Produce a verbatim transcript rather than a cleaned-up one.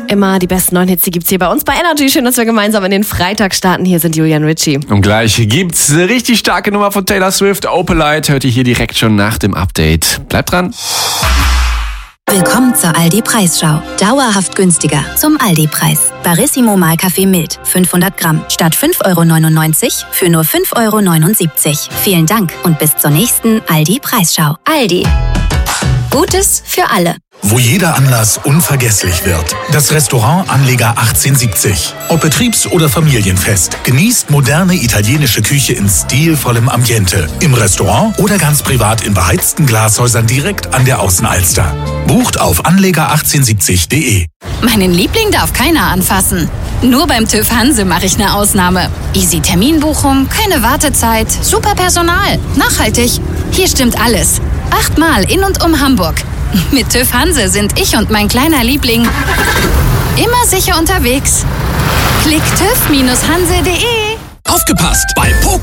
Immer die besten neuen Hits, die gibt's hier bei uns bei Energy. Schön, dass wir gemeinsam in den Freitag starten. Hier sind Julian Ritchie. Und gleich gibt's eine richtig starke Nummer von Taylor Swift. Opalite hört ihr hier direkt schon nach dem Update. Bleibt dran. Willkommen zur Aldi-Preisschau. Dauerhaft günstiger zum Aldi-Preis. Barissimo Mahlkaffee mild, fünfhundert Gramm, statt fünf Euro neunundneunzig für nur fünf Euro neunundsiebzig. Vielen Dank und bis zur nächsten Aldi-Preisschau. Aldi. Gutes für alle. Wo jeder Anlass unvergesslich wird. Das Restaurant Anleger achtzehnhundertsiebzig. Ob Betriebs- oder Familienfest. Genießt moderne italienische Küche in stilvollem Ambiente. Im Restaurant oder ganz privat in beheizten Glashäusern direkt an der Außenalster. Bucht auf anleger achtzehnhundertsiebzig punkt de. Meinen Liebling darf keiner anfassen. Nur beim TÜV Hanse mache ich eine Ausnahme. Easy Terminbuchung, keine Wartezeit, super Personal, nachhaltig. Hier stimmt alles. Achtmal in und um Hamburg. Mit TÜV Hanse sind ich und mein kleiner Liebling immer sicher unterwegs. Klick tüv Bindestrich hanse punkt de. Aufgepasst! Bei Pokémon